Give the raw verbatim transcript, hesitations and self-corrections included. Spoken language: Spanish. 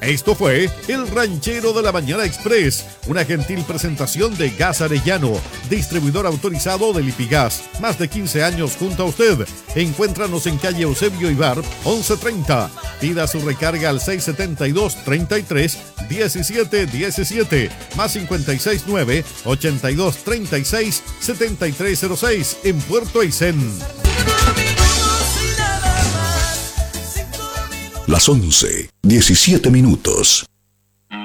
Esto fue El Ranchero de la Mañana Express, una gentil presentación de Gas Arellano, distribuidor autorizado de Lipigas. Más de quince años junto a usted. Encuéntranos en calle Eusebio Ibar, once treinta. Pida su recarga al seis setenta y dos, treinta y tres, diecisiete diecisiete, más cincuenta y seis nueve, ochenta y dos, treinta y seis, setenta y tres cero seis en Puerto Aysén. Las once, diecisiete minutos.